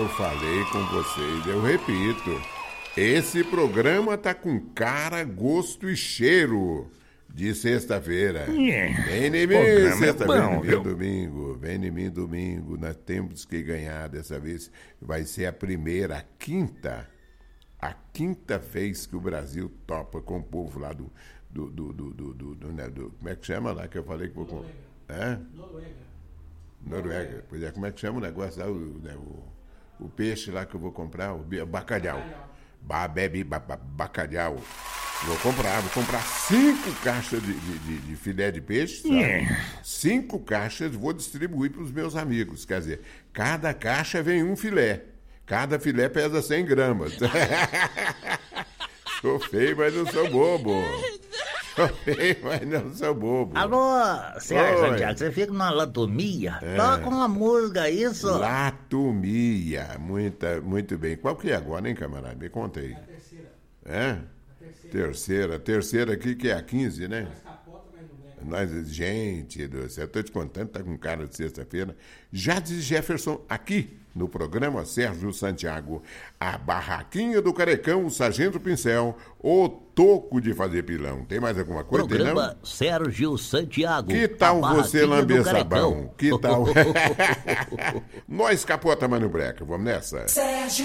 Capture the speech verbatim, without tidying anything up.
eu falei com vocês, eu repito, esse programa tá com cara, gosto e cheiro de sexta-feira. Vem em mim, sexta-feira, vem em mim domingo, vem em mim domingo, nós temos que ganhar dessa vez, vai ser a primeira, a quinta, a quinta vez que o Brasil topa com o povo lá do, do, do, do, do, do, do, né, do como é que chama lá que eu falei que vou comprar? É? Noruega. Noruega, pois é, como é que chama o negócio lá, o, né, o, o peixe lá que eu vou comprar, o bacalhau. Ba, bebe, ba, ba, bacalhau. Vou comprar, vou comprar cinco caixas de, de, de, de filé de peixe, sabe? Yeah. Cinco caixas, vou distribuir para os meus amigos. Quer dizer, cada caixa vem um filé. Cada filé pesa cem gramas. Sou feio, mas não sou bobo. Sou feio, mas não sou bobo. Alô, Sérgio Santiago, você fica numa latomia? É. Toca uma música, isso? Latomia, muita, muito bem. Qual que é agora, hein, camarada? Me conta aí. A terceira. É? A terceira. Terceira. Terceira aqui que é a quinze, né? Mas capota, mas não é. Nós, gente do céu, eu tô te contando, tá com cara de sexta-feira. Já diz Jefferson, aqui no programa Sérgio Santiago, a barraquinha do carecão, o sargento pincel, o toco de fazer pilão. Tem mais alguma coisa? Programa não? Sérgio Santiago. Que tal você lamber sabão? Que tal? Nós capota, Mano Breca, vamos nessa? Sérgio